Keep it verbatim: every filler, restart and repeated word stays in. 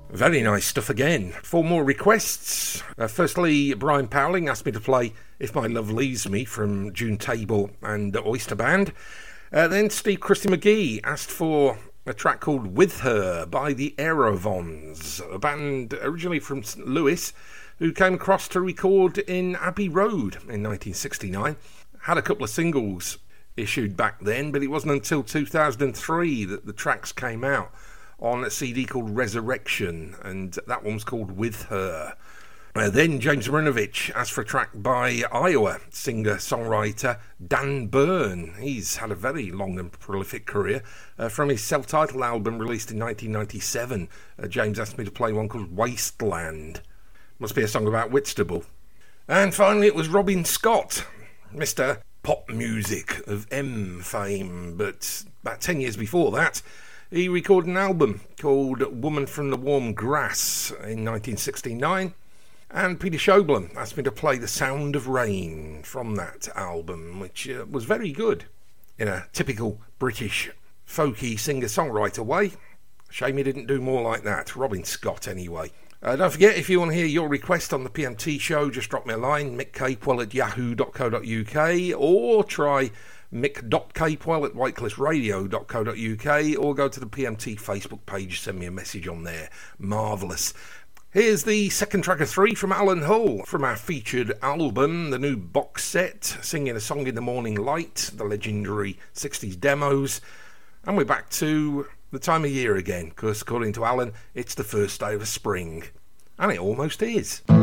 Very nice stuff again. Four more requests. Uh, firstly, Brian Powling asked me to play If My Love Leaves Me from June Table and Oyster Band. Uh, then Steve Christy McGee asked for a track called With Her by the Aerovons, a band originally from Saint Louis who came across to record in Abbey Road in nineteen sixty-nine. Had a couple of singles issued back then, but it wasn't until two thousand three that the tracks came out on a C D called Resurrection, and that one was called With Her. Uh, then James Marinovich asked for a track by Iowa singer-songwriter Dan Byrne. He's had a very long and prolific career. Uh, from his self-titled album released in nineteen ninety-seven, uh, James asked me to play one called Wasteland. Must be a song about Whitstable. And finally it was Robin Scott, Mister Pop Music of M fame, but about ten years before that he recorded an album called Woman from the Warm Grass in nineteen sixty-nine, and Peter Schoblen asked me to play The Sound of Rain from that album, which uh, was very good in a typical British folky singer-songwriter way. Shame he didn't do more like that. Robin Scott, anyway. Uh, don't forget, if you want to hear your request on the P M T show, just drop me a line, mick capewell at yahoo dot co dot uk, or try mick dot capewell at whitecliff radio dot co dot uk, or go to the P M T Facebook page, send me a message on there. Marvellous. Here's the second track of three from Alan Hull from our featured album, the new box set, singing a song in the morning light, the legendary sixties demos. And we're back to the time of year again, because according to Alan, it's the first day of spring. And it almost is.